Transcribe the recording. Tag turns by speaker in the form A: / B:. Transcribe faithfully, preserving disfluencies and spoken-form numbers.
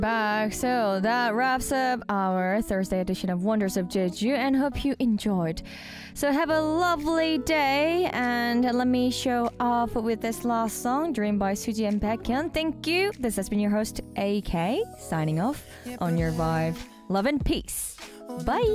A: Back. So that wraps up our Thursday edition of Wonders of Jeju and hope you enjoyed. So have a lovely day and let me show off with this last song, Dream by Suji and Baekhyun. Thank you. This has been your host A K signing off on your vibe. Love and peace. Bye.